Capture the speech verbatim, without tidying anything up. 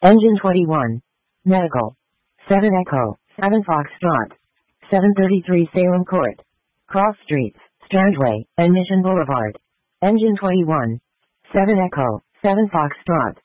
Engine twenty-one. Medical. seven Echo, seven Foxtrot. seven thirty-three Salem Court. Cross Streets, Strandway, and Mission Boulevard. Engine twenty-one. seven Echo, seven Foxtrot.